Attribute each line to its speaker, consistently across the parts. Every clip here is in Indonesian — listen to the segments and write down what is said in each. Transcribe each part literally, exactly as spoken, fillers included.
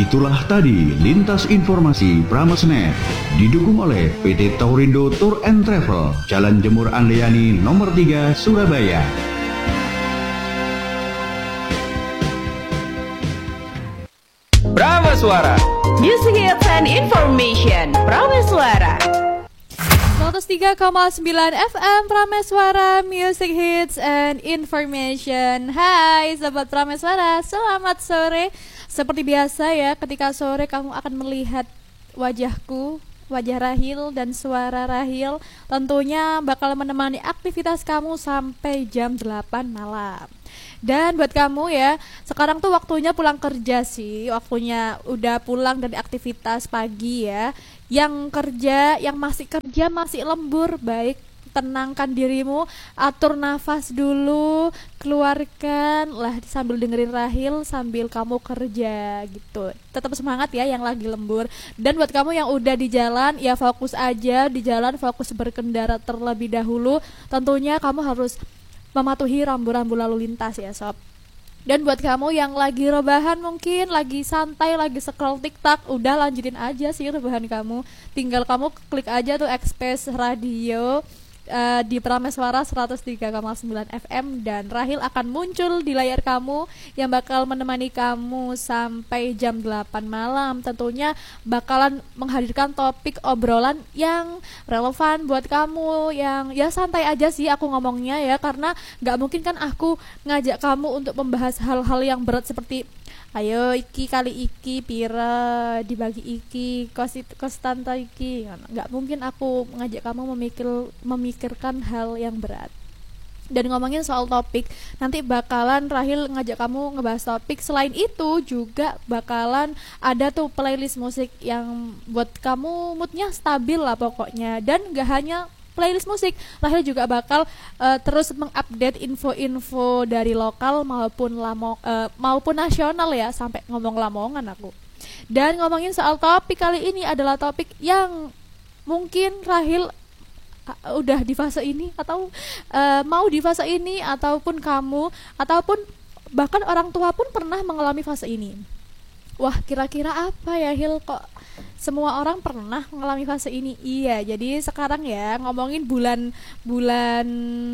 Speaker 1: Itulah tadi lintas informasi Pramesnet didukung oleh P T Taurindo Tour and Travel, Jalan Jemur Andriani nomor tiga, Surabaya.
Speaker 2: Prameswara,
Speaker 3: Music Hits and Information. Prameswara
Speaker 4: seratus tiga koma sembilan F M Prameswara, Music Hits and Information. Hai Sobat Prameswara, selamat sore. Seperti biasa ya, ketika sore kamu akan melihat wajahku, wajah Rahil dan suara Rahil, tentunya bakal menemani aktivitas kamu sampai jam delapan malam. Dan buat kamu ya, sekarang tuh waktunya pulang kerja sih, waktunya udah pulang dari aktivitas pagi ya. Yang kerja, yang masih kerja, masih lembur, baik tenangkan dirimu, atur nafas dulu, keluarkan lah sambil dengerin Rahil sambil kamu kerja gitu. Tetap semangat ya yang lagi lembur. Dan buat kamu yang udah di jalan, ya fokus aja di jalan, fokus berkendara terlebih dahulu. Tentunya kamu harus mematuhi rambu-rambu lalu lintas ya sob. Dan buat kamu yang lagi rebahan, mungkin lagi santai, lagi scroll TikTok, udah lanjutin aja sih rebahan kamu. Tinggal kamu klik aja tuh Express Radio uh, di Prameswara seratus tiga koma sembilan F M, dan Rahil akan muncul di layar kamu yang bakal menemani kamu sampai jam delapan malam. Tentunya bakalan menghadirkan topik obrolan yang relevan buat kamu, yang ya santai aja sih aku ngomongnya ya, karena gak mungkin kan aku ngajak kamu untuk membahas hal-hal yang berat seperti ayo iki kali iki pira dibagi iki kos kos tante iki. Nggak mungkin aku ngajak kamu memikir memikirkan hal yang berat. Dan ngomongin soal topik, nanti bakalan Rahil ngajak kamu ngebahas topik. Selain itu juga bakalan ada tuh playlist musik yang buat kamu moodnya stabil lah pokoknya. Dan gak hanya playlist musik, Rahel juga bakal uh, terus mengupdate info-info dari lokal maupun lamo, uh, maupun nasional ya, sampai ngomong lamongan aku. Dan ngomongin soal topik kali ini adalah topik yang mungkin Rahel uh, udah di fase ini atau uh, mau di fase ini, ataupun kamu ataupun bahkan orang tua pun pernah mengalami fase ini. Wah, kira-kira apa ya Hil, kok semua orang pernah mengalami fase ini? Iya, jadi sekarang ya ngomongin bulan bulan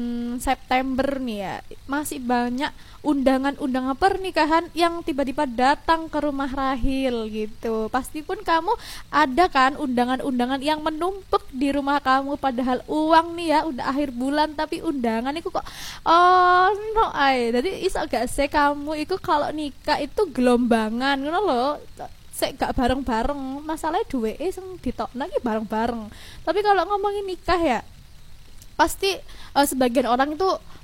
Speaker 4: September nih ya, masih banyak undangan-undangan pernikahan yang tiba-tiba datang ke rumah Rahil gitu. Pasti pun kamu ada kan undangan-undangan yang menumpuk di rumah kamu, padahal uang nih ya udah akhir bulan tapi undangan itu kok oh no ay. Jadi iso gak sih kamu itu kalau nikah itu gelombangan ngono loh. Sek gak bareng-bareng, masalahnya duwe e sing ditokno iki bareng-bareng. Tapi kalau ngomongin nikah ya, pasti uh, sebagian orang itu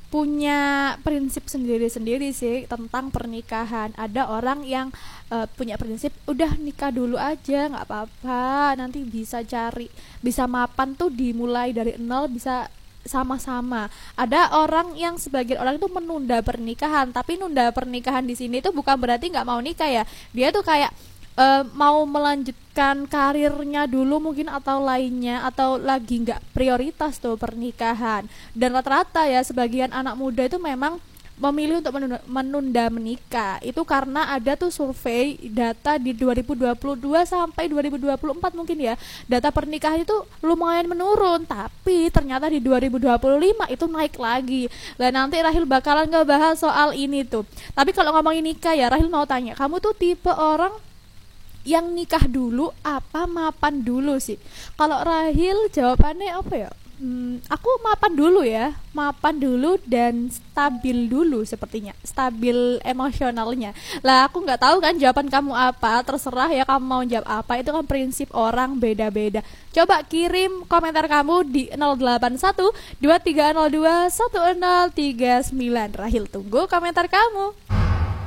Speaker 4: punya prinsip sendiri-sendiri sih tentang pernikahan. Ada orang yang uh, punya prinsip udah nikah dulu aja, nggak apa-apa, nanti bisa cari, bisa mapan tuh dimulai dari nol, bisa sama-sama. Ada orang yang sebagian orang itu menunda pernikahan, tapi nunda pernikahan di sini itu bukan berarti nggak mau nikah ya. Dia tuh kayak Uh, mau melanjutkan karirnya dulu mungkin, atau lainnya, atau lagi nggak prioritas tuh pernikahan. Dan rata-rata ya sebagian anak muda itu memang memilih untuk menunda, menunda menikah itu karena ada tuh survei data di dua ribu dua puluh dua sampai dua ribu dua puluh empat mungkin ya, data pernikahan itu lumayan menurun, tapi ternyata di dua ribu dua puluh lima itu naik lagi. Dan nanti Rahil bakalan ngebahas soal ini tuh. Tapi kalau ngomongin nikah ya, Rahil mau tanya, kamu tuh tipe orang yang nikah dulu apa mapan dulu sih? Kalau Rahil jawabannya apa ya? Hmm, aku mapan dulu ya, mapan dulu dan stabil dulu sepertinya, stabil emosionalnya. Lah aku nggak tahu kan jawaban kamu apa, terserah ya kamu mau jawab apa, itu kan prinsip orang beda-beda. Coba kirim komentar kamu di nol delapan satu dua tiga nol dua satu nol tiga sembilan. Rahil tunggu komentar kamu.